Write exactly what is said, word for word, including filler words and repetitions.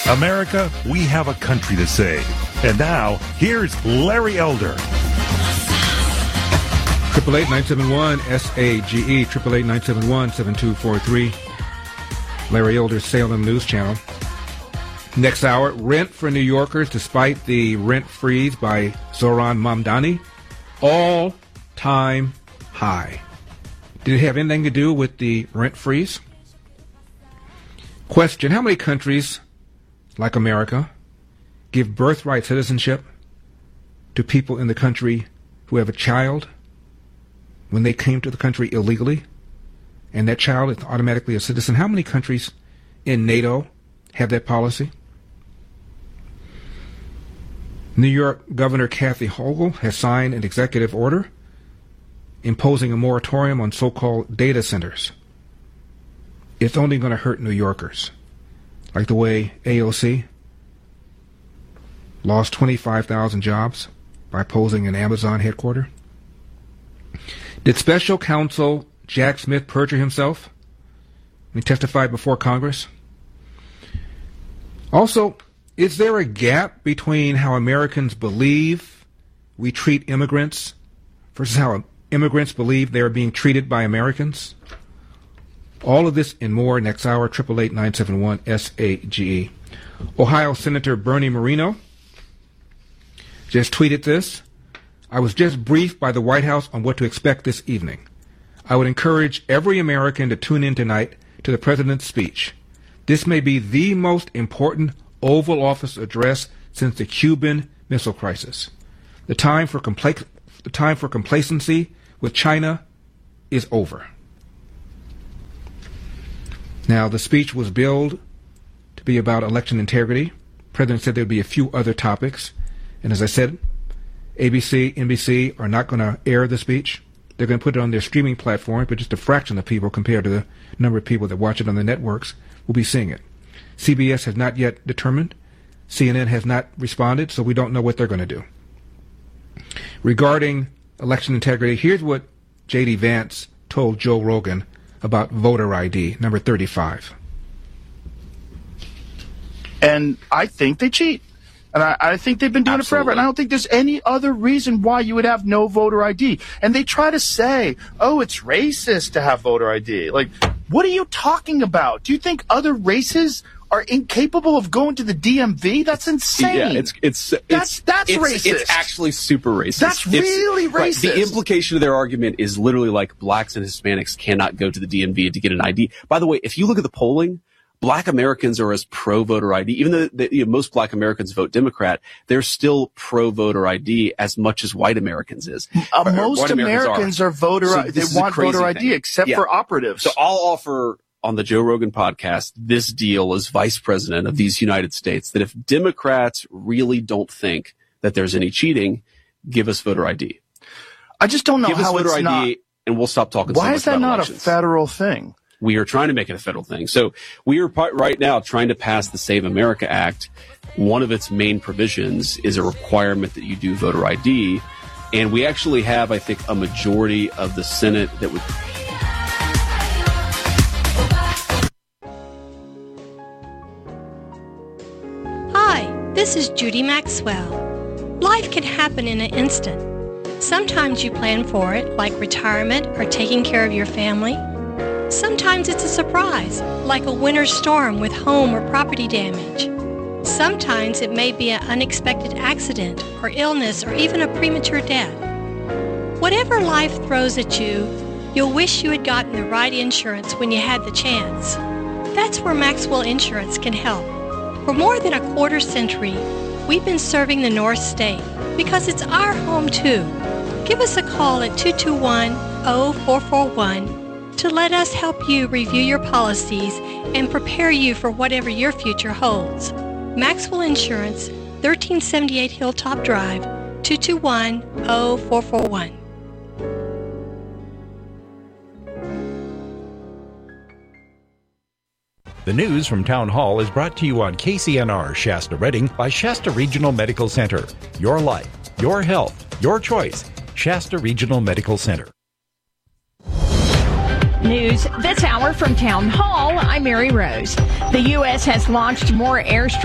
America, we have a country to save. And now, here's Larry Elder. Triple eight nine seven one S A G E, triple eight nine seven one seven two four three. Larry Elder's Salem News Channel. Next hour, rent for New Yorkers despite the rent freeze by Zohran Mamdani. All-time high. Did it have anything to do with the rent freeze? Question, how many countries, like America, give birthright citizenship to people in the country who have a child when they came to the country illegally, and that child is automatically a citizen? How many countries in NATO have that policy? New York Governor Kathy Hochul has signed an executive order imposing a moratorium on so-called data centers. It's only going to hurt New Yorkers, like the way A O C lost twenty-five thousand jobs by opposing an Amazon headquarters. Did Special Counsel Jack Smith perjure himself when he testified before Congress? Also, is there a gap between how Americans believe we treat immigrants versus how immigrants believe they are being treated by Americans? All of this and more next hour, triple eight nine seven one S A G E. Ohio Senator Bernie Moreno just tweeted this. I was just briefed by the White House on what to expect this evening. I would encourage every American to tune in tonight to the President's speech. This may be the most important Oval Office address since the Cuban Missile Crisis. The time for compla- the time for complacency with China is over. Now, the speech was billed to be about election integrity. The President said there would be a few other topics. And as I said, A B C, N B C are not going to air the speech. They're going to put it on their streaming platform, but just a fraction of people compared to the number of people that watch it on the networks will be seeing it. C B S has not yet determined. C N N has not responded, so we don't know what they're going to do. Regarding election integrity, here's what J D Vance told Joe Rogan about voter I D, number thirty-five. And I think they cheat. And I, I think they've been doing Absolutely. it forever. And I don't think there's any other reason why you would have no voter I D. And they try to say, oh, it's racist to have voter I D. Like, what are you talking about? Do you think other races are incapable of going to the D M V? That's insane. Yeah, it's it's that's it's, that's it's, racist. It's actually super racist. That's really it's, racist. Right, the implication of their argument is literally like blacks and Hispanics cannot go to the D M V to get an I D. By the way, if you look at the polling, black Americans are as pro-voter I D. Even though the, you know, most black Americans vote Democrat, they're still pro-voter I D as much as white Americans is. Uh, most white Americans, Americans are. are voter. So they want voter I D, thing. except yeah. for operatives. So I'll offer on the Joe Rogan podcast this deal as vice president of these United States, that if Democrats really don't think that there's any cheating, give us voter I D. I just don't know give how us voter it's I D, not. And we'll stop talking. Why so much is that about not elections. a federal thing? We are trying to make it a federal thing. So we are right now trying to pass the Save America Act. One of its main provisions is a requirement that you do voter I D. And we actually have, I think, a majority of the Senate that would. Hi, this is Judy Maxwell. Life can happen in an instant. Sometimes you plan for it, like retirement or taking care of your family. Sometimes it's a surprise, like a winter storm with home or property damage. Sometimes it may be an unexpected accident or illness or even a premature death. Whatever life throws at you, you'll wish you had gotten the right insurance when you had the chance. That's where Maxwell Insurance can help. For more than a quarter century, we've been serving the North State because it's our home too. Give us a call at two two one, zero four four one to let us help you review your policies and prepare you for whatever your future holds. Maxwell Insurance, thirteen seventy-eight Hilltop Drive, two two one, zero four four one. The news from Town Hall is brought to you on K C N R Shasta Redding by Shasta Regional Medical Center. Your life, your health, your choice. Shasta Regional Medical Center. News this hour from Town Hall. I'm Mary Rose. The U S has launched more airstrikes